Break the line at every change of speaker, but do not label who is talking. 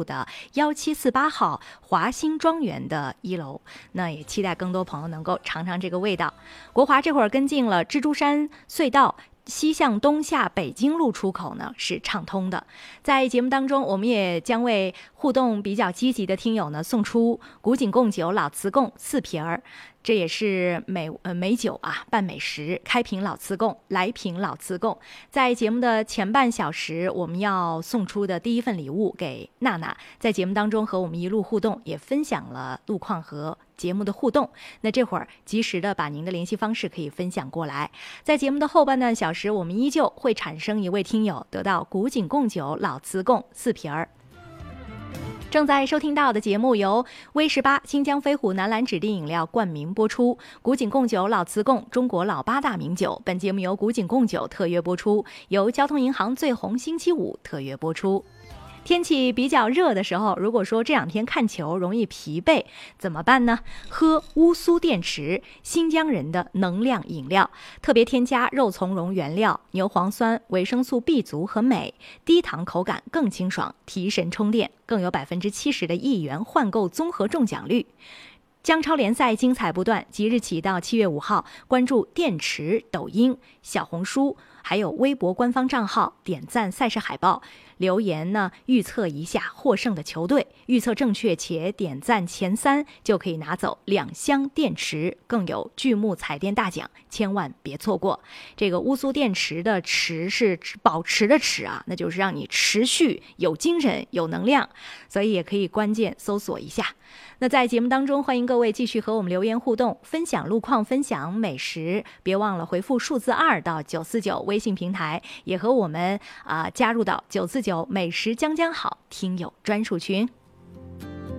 的1748号华兴庄园的1楼。那也期待更多朋友能够尝尝这个味道。国华这会儿跟进了蜘蛛山隧道西向东下北京路出口呢是畅通的。在节目当中，我们也将为互动比较积极的听友呢送出古井贡酒老瓷贡4瓶儿。这也是美酒啊伴美食，开瓶老瓷贡，来瓶老瓷贡。在节目的前半小时，我们要送出的第一份礼物给娜娜，在节目当中和我们一路互动，也分享了路况和节目的互动。那这会儿及时的把您的联系方式可以分享过来。在节目的后半段小时，我们依旧会产生一位听友得到古井贡酒老瓷贡4瓶儿。正在收听到的节目由威18新疆飞虎南蓝指定饮料冠名播出，古井贡酒老瓷贡中国老8大名酒。本节目由古井贡酒特约播出，由交通银行最红星期五特约播出。天气比较热的时候，如果说这2天看球容易疲惫，怎么办呢？喝乌苏电池，新疆人的能量饮料，特别添加肉苁蓉原料、牛磺酸、维生素 B 族和镁，低糖口感更清爽，提神充电，更有70%的1元换购综合中奖率。江超联赛精彩不断，即日起到7月5号，关注电池、抖音、小红书还有微博官方账号，点赞赛事海报，留言呢预测一下获胜的球队，预测正确且点赞前3就可以拿走2箱电池，更有巨幕彩电大奖，千万别错过。这个乌苏电池的池是保持的持啊，那就是让你持续有精神有能量，所以也可以关键搜索一下。那在节目当中，欢迎各位继续和我们留言互动，分享路况，分享美食，别忘了回复数字2到949微信平台，也和我们加入到949美食将好听友专属群。